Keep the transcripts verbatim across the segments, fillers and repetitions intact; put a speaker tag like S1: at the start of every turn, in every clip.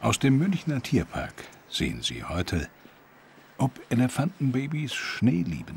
S1: Aus dem Münchner Tierpark sehen Sie heute, ob Elefantenbabys Schnee lieben.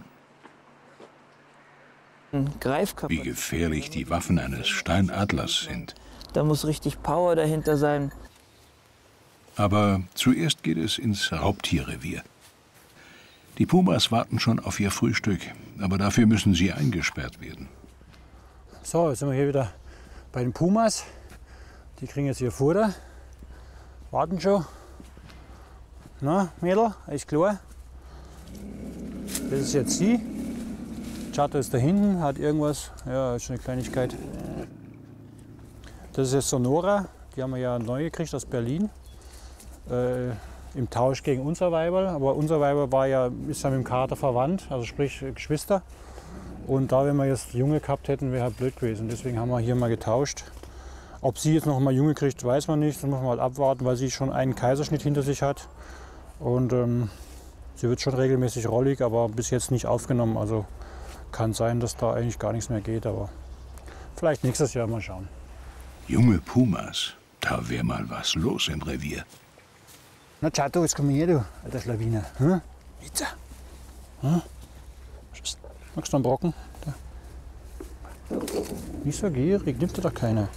S1: Wie gefährlich die Waffen eines Steinadlers sind.
S2: Da muss richtig Power dahinter sein.
S1: Aber zuerst geht es ins Raubtierrevier. Die Pumas warten schon auf ihr Frühstück, aber dafür müssen sie eingesperrt werden.
S3: So, jetzt sind wir hier wieder bei den Pumas. Die kriegen jetzt ihr Futter. Warten schon. Na, Mädel, alles klar? Das ist jetzt sie. Chato ist da hinten, hat irgendwas. Ja, ist eine Kleinigkeit. Das ist jetzt Sonora. Die haben wir ja neu gekriegt aus Berlin. Äh, Im Tausch gegen unser Weiberl. Aber unser Weiberl war ja, ist ja mit dem Kater verwandt, also sprich Geschwister. Und da, wenn wir jetzt Junge gehabt hätten, wäre halt blöd gewesen. Deswegen haben wir hier mal getauscht. Ob sie jetzt noch mal Junge kriegt, weiß man nicht. Das muss man halt abwarten, weil sie schon einen Kaiserschnitt hinter sich hat. Und ähm, sie wird schon regelmäßig rollig, aber bis jetzt nicht aufgenommen. Also kann sein, dass da eigentlich gar nichts mehr geht. Aber vielleicht nächstes Jahr mal schauen.
S1: Junge Pumas, da wäre mal was los im Revier.
S3: Na Chato, jetzt komm her, du alter Schlawiner. Hm? Jetzt. Hm? Magst du einen Brocken? Da. Nicht so gierig, nimmt dir doch keiner.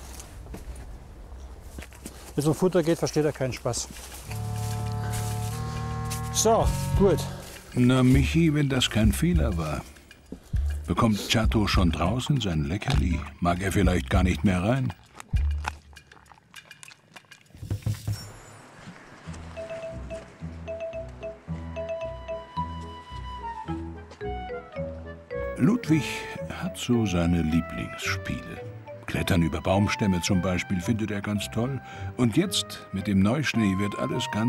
S3: Wenn es um Futter geht, versteht er keinen Spaß. So, gut.
S1: Na Michi, wenn das kein Fehler war. Bekommt Chato schon draußen sein Leckerli? Mag er vielleicht gar nicht mehr rein? Ludwig hat so seine Lieblingsspiele. Klettern über Baumstämme zum Beispiel findet er ganz toll. Und jetzt, mit dem Neuschnee, wird alles ganz